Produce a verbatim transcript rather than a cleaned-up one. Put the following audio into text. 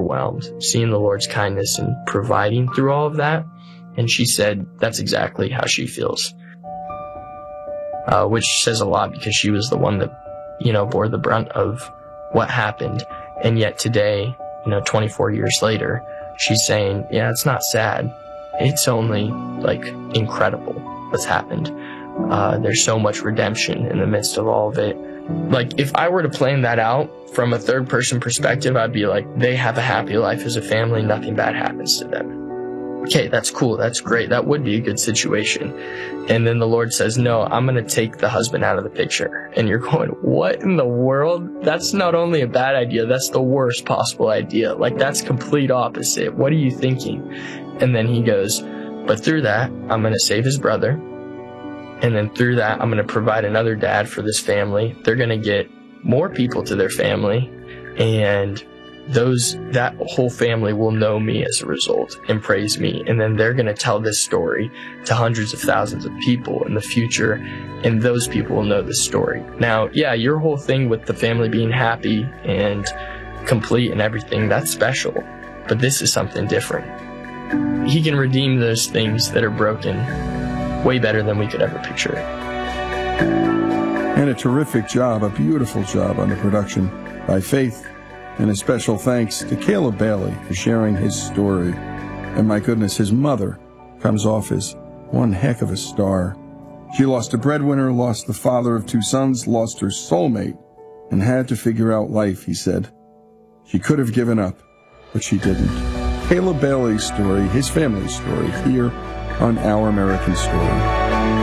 overwhelmed, seeing the Lord's kindness and providing through all of that. And she said that's exactly how she feels, uh, which says a lot because she was the one that, you know, bore the brunt of what happened. And yet today, you know, twenty-four years later, she's saying, yeah, it's not sad. It's only, like, incredible what's happened. Uh, there's so much redemption in the midst of all of it. Like, if I were to plan that out from a third-person perspective, I'd be like, they have a happy life as a family, nothing bad happens to them. Okay, that's cool, that's great, that would be a good situation. And then the Lord says, no, I'm going to take the husband out of the picture. And you're going, what in the world? That's not only a bad idea, that's the worst possible idea. Like, that's complete opposite. What are you thinking? And then he goes, but through that, I'm going to save his brother. And then through that, I'm going to provide another dad for this family. They're going to get more people to their family. And those, that whole family will know me as a result and praise me. And then they're going to tell this story to hundreds of thousands of people in the future. And those people will know this story. Now, yeah, your whole thing with the family being happy and complete and everything, that's special. But this is something different. He can redeem those things that are broken way better than we could ever picture. And a terrific job, a beautiful job on the production by Faith. And a special thanks to Caleb Bailey for sharing his story. And my goodness, his mother comes off as one heck of a star. She lost a breadwinner, lost the father of two sons, lost her soulmate, and had to figure out life, he said. She could have given up, but she didn't. Caleb Bailey's story, his family's story, here on Our American Story.